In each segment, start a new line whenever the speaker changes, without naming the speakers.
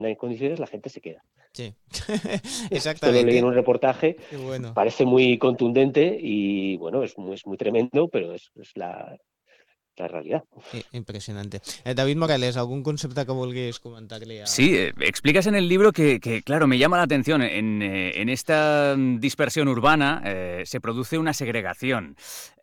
en condiciones, la gente se queda.
Sí,
Esto lo leí en
exactamente.
un reportaje,
Qué bueno.
parece muy contundente y bueno, es muy tremendo, pero es la realidad.
Impressionante. David Morales, algun concepte que vulguis comentar-li a...
Sí, explicas en el libro que, claro, me llama la atención, en esta dispersión urbana se produce una segregación.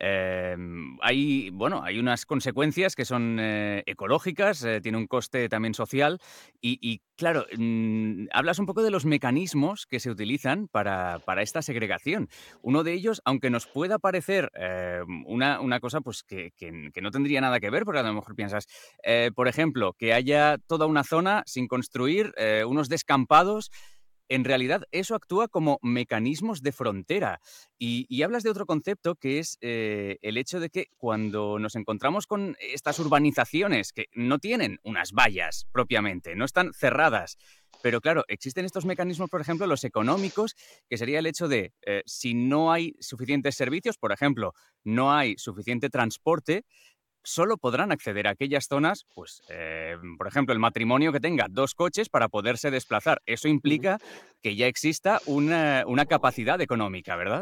Bueno, hay unas consecuencias que son ecológicas, tiene un coste también social claro, hablas un poco de los mecanismos que se utilizan para esta segregación. Uno de ellos, aunque nos pueda parecer una cosa pues que no tendría nada que ver, porque a lo mejor piensas, por ejemplo, que haya toda una zona sin construir, unos descampados. En realidad, eso actúa como mecanismos de frontera. Y hablas de otro concepto que es el hecho de que cuando nos encontramos con estas urbanizaciones que no tienen unas vallas propiamente, no están cerradas, pero claro, existen estos mecanismos, por ejemplo, los económicos, que sería el hecho de si no hay suficientes servicios, por ejemplo, no hay suficiente transporte, solo podrán acceder a aquellas zonas, pues, por ejemplo, el matrimonio que tenga 2 coches para poderse desplazar. Eso implica que ya exista una capacidad económica, ¿verdad?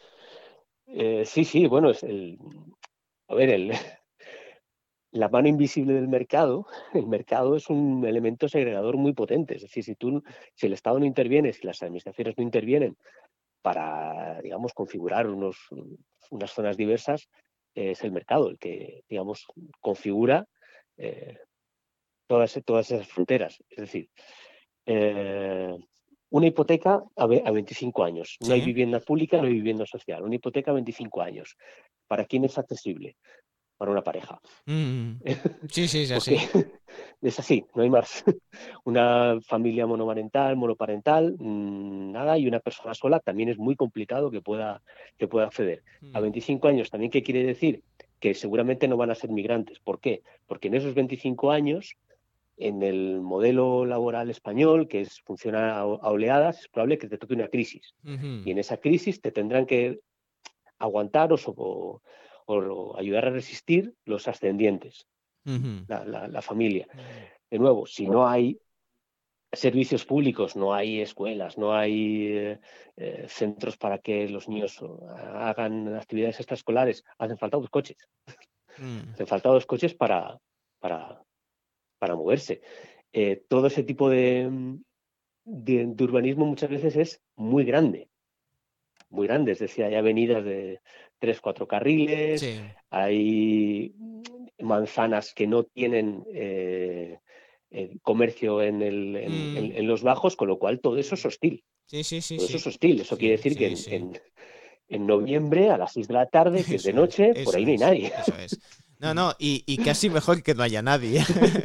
Sí, sí, bueno, a ver, la mano invisible del mercado, el mercado es un elemento segregador muy potente. Es decir, si el Estado no interviene, si las administraciones no intervienen para, digamos, configurar unas zonas diversas, es el mercado el que, digamos, configura eh, todas esas fronteras. Es decir, eh, una hipoteca a 25 años. No hay
Sí.
vivienda pública, no hay vivienda social. Una hipoteca a 25 años. ¿Para quién es accesible? Para una pareja.
Mm. Sí, sí, és
Porque
així.
es así, no hay más. Una familia monoparental, nada, y una persona sola también es muy complicado que pueda acceder. A
Mm.
25 años, ¿también qué quiere decir? Que seguramente no van a ser migrantes. ¿Por qué? Porque en esos 25 años, en el modelo laboral español, funciona a oleadas, es probable que te toque una crisis. Y
Mhm.
en esa crisis te tendrán que aguantar o ayudar a resistir los ascendientes,
Mhm.
la familia.
Mhm.
De nuevo, si no hay servicios públicos, no hay escuelas, no hay centros para que los niños hagan actividades extraescolares, hacen falta dos coches.
Mm.
Hacen falta dos coches para, para moverse. Todo ese tipo de urbanismo muchas veces es muy grande, es decir, hay avenidas de 3, 4 carriles,
Sí.
hay manzanas que no tienen comercio
Mm.
en los bajos, con lo cual todo eso es hostil.
Sí, sí, sí,
Todo eso
sí.
es hostil. Eso quiere
Sí,
decir que
sí, sí.
en noviembre, a las 6 de la tarde, que es de
Eso es,
noche, por
eso
ahí no hay
es,
nadie.
eso es. No, no, y casi mejor que no haya nadie.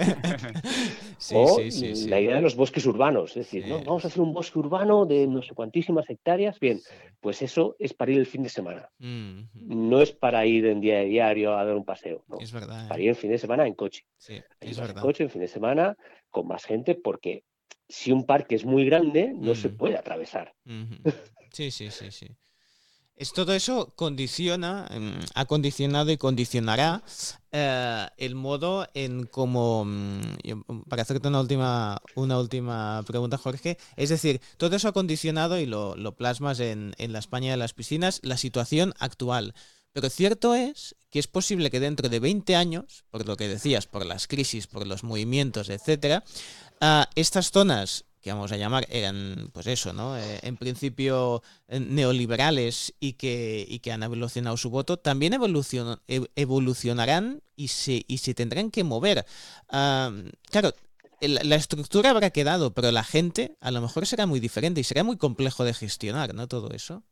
Sí,
O
sí, sí,
la
sí.
idea de los bosques urbanos, es decir, no,
Sí,
vamos a
sí,
hacer un bosque urbano de no
sí,
sé cuantísimas hectáreas. Bien,
sí.
pues eso es para ir el fin de semana.
Mhm.
No es para ir en día de diario a dar un paseo, no.
Es
Es
verdad,
para
¿eh?
ir el fin de semana en coche.
Sí,
Allí
es
vas en
verdad.
coche en fin de semana con más gente, porque si un parque es muy grande, no se
Mm,
puede atravesar.
mhm. Sí, sí, sí, sí. Todo eso condiciona, ha condicionado y condicionará el modo en cómo, para hacerte una última pregunta, Jorge, es decir, todo eso ha condicionado y lo plasmas en la España de las piscinas, la situación actual. Pero cierto es que es posible que dentro de 20 años, por lo que decías, por las crisis, por los movimientos, etcétera, estas zonas que vamos a llamar eran, pues eso, ¿no? En principio neoliberales y que han evolucionado su voto, también evolucionarán y se tendrán que mover. Claro, la estructura habrá quedado, pero la gente a lo mejor será muy diferente y será muy complejo de gestionar, ¿no? Todo eso.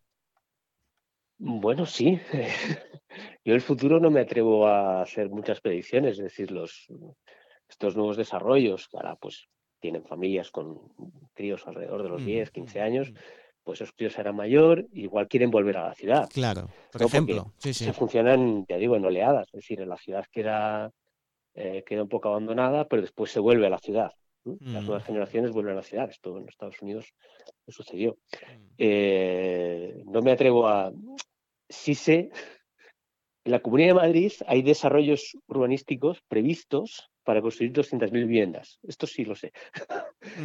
Bueno, sí. Yo el futuro no me atrevo a hacer muchas predicciones, es decir, estos nuevos desarrollos, que ahora pues tienen familias con críos alrededor de los
Mm,
10, 15
mm,
años,
mm.
pues esos críos serán mayor, igual quieren volver a la ciudad,
Claro, por
¿no? Porque
ejemplo, sí,
se
sí.
funcionan, ya digo, en oleadas, es decir, en la ciudad queda un poco abandonada, pero después se vuelve a la ciudad. ¿No? Las
Mm,
nuevas generaciones vuelven a la ciudad. Esto en Estados Unidos no sucedió.
mm.
No me atrevo a... Sí sé, en la Comunidad de Madrid hay desarrollos urbanísticos previstos para construir 200.000 viviendas. Esto sí lo sé.